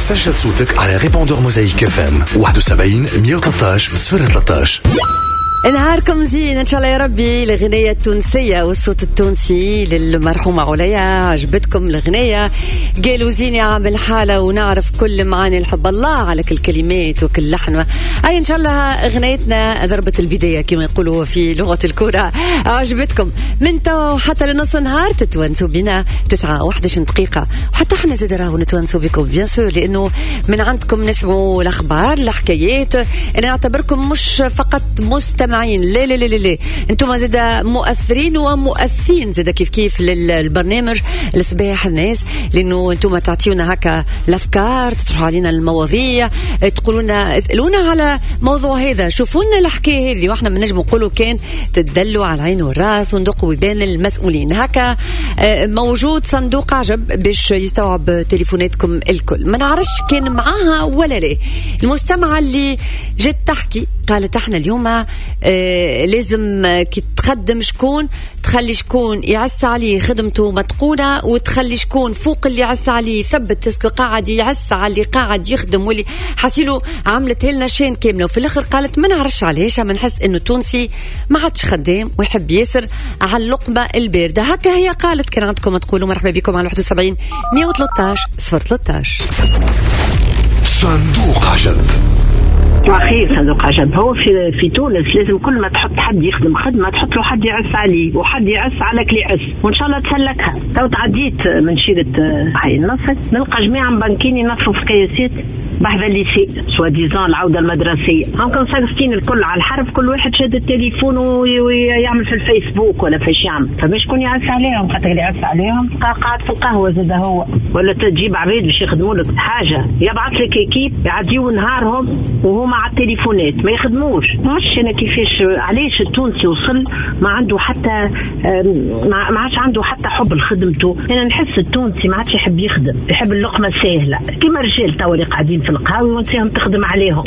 سجل صوتك على ريبوندور موزايك اف ام 71 113 013. نهاركم زين ان شاء الله يا ربي. الغنية التونسية والصوت التونسي للمرحومة عليا، عجبتكم الغنية؟ قالوا زين يا عامل حالة ونعرف كل معاني الحب، الله على كل كلمات وكل لحن. هاي ان شاء الله اغنيتنا ضربت البداية كما يقولوا في لغة الكرة. عجبتكم من تو حتى لنص نهار تتونسوا بنا 9:11 دقيقة، وحتى احنا زاد راهو نتونسوا بكم بيان سور، لانه من عندكم نسمعوا الاخبار الحكايات. انا اعتبركم مش فقط مستمعين، لا لا لا لا، انتم زاد مؤثرين ومؤثين زاد كيف للبرنامج الصباح الناس، لانه انتم تعطيونا هكا الافكار، تطرحوا علينا المواضيع، تقولونا اسالونا على موضوع هذا، شوفونا الحكايه هذه، واحنا ما نجم نقولوا كان تدلوا على العين والراس وندقوا بين المسؤولين. هكا موجود صندوق عجب باش يستوعب تليفوناتكم الكل. ما نعرفش كان معاها ولا لا المستمعه اللي جت تحكي، قالت احنا اليوم لازم كي تخدم شكون تخلي شكون يعس عليه خدمته متقونة، وتخلي شكون فوق اللي يعس عليه ثبت تسكو قاعد يعس على اللي قاعد يخدم، واللي حسيلو عملت لنا شين كاملة. وفي الآخر قالت ما نعرفش علاش ما نحس إنه تونسي ما عادش خدام ويحب ياسر على اللقمة الباردة. هكا هي قالت. كان عندكم تقولوا مرحبا بكم على 71 113 013. صندوق عجب. أخي صندوق عجب هو في تونس لازم كل ما تحط حد يخدم خدمة تحط له حد يعس عليه، وحد يعس على كل يعس، وإن شاء الله تسلكها. تو تعديت من شيرة حي النصر نلقى جميع بنكين ينظفوا في كياسات بحذا الليسي سوا ديزان العودة المدرسية. هم كانوا صايفين الكل على الحرف، كل واحد شاد التليفون ويعمل في الفيسبوك ولا في يعمل، فباش يكون يعس عليهم، خاطر اللي يعس عليهم قاعد في القهوة زاد هو، ولا تجيب عبيد باش يخدموا لك حاجة، يبعث لك كيب يعديوا نهارهم وهما على التليفونات ما يخدموش. مش انا كيفاش علاش التونسي وصل ما عنده حتى ما عادش عنده حتى حب لخدمته. انا نحس التونسي ما عادش يحب يخدم، يحب اللقمه سهله كما الرجال تو اللي قاعدين في القهاوي وانتهم تخدم عليهم.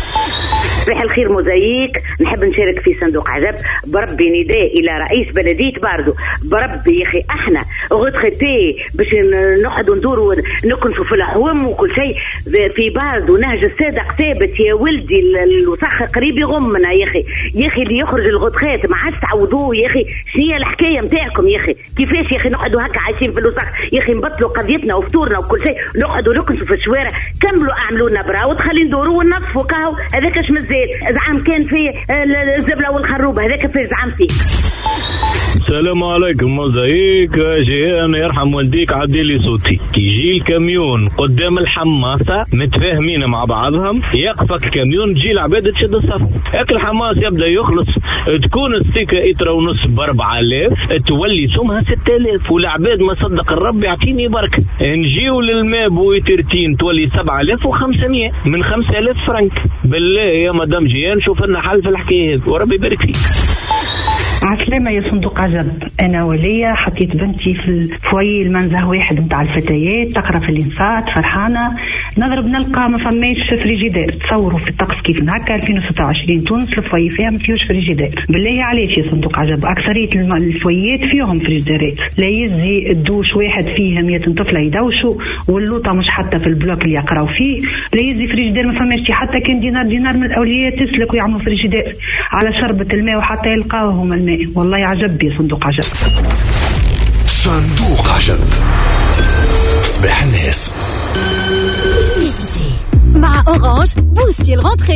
صباح الخير موزايك، نحب نشارك في صندوق عجب. بربي نداء الى رئيس بلديه باردو، بربي يا اخي احنا غدختي باش نقعدوا ندوروا نكنسوا في الحوم وكل شيء في باردو، نهج الصادق ثابت يا ولدي، الوسخ قريب يغمنا يا اخي. يا اخي اللي يخرج الغدخات ما عادش تعودوه يا اخي. شنو هي الحكايه نتاعكم يا اخي؟ كيفاش يا اخي نقعدوا هكا عايشين في الوسخ يا اخي؟ نبطلوا قضيتنا وفطورنا وكل شيء، نقعدوا نكنسوا في الشوارع. كملوا اعملوا لنا برا وتخلي ندوروا وننظفوا كاو، هذاك اش مزال زعام كان في الزبله والخروبه، هذاك في زعام فيه. السلام عليكم موزايك. جيان يرحم والديك عديلي صوتي، كي يجي الكاميون قدام الحماسة متفاهمين مع بعضهم، يقفك الكاميون تجي العباد تشد الصف، هاك الحماس يبدا يخلص، تكون السيكة 1.5 ب4000 تولي سمها 6000، والعباد ما صدق الرب يعطيني بركة. نجيو للماء بويترتين تولي 7500 من 5000 فرنك. بالله يا مدام جيان شوف لنا حل في الحكاية وربي يبارك فيك. عسلامة يا صندوق عجب. أنا ولية حطيت بنتي في الفوي المنزه واحد متاع الفتيات تقرأ في الإنصات فرحانة، نضرب نلقى ما فماش فريجيدير. تصوروا في الطقس كيف هكا 2026 تونس الفوي فيها ما فيهوش فريجيدير. بالله علاش يا صندوق عجب؟ أكثرية الفويات فيهم فريجيديرات، لا يزي الدوش واحد فيها 100 طفلة يدوشوا، واللوطة مش حتى في البلوك اللي يقراو فيه، لا يزي فريجيدير ما فماش حتى كان دينار من الأولياء تسلك ويعملوا فريجيدير على شربة الماء وحتى يلقاوهم الماء. والله عجب يا صندوق عجب. صندوق عجب صباح الناس مع أورانج بوستي الغنطري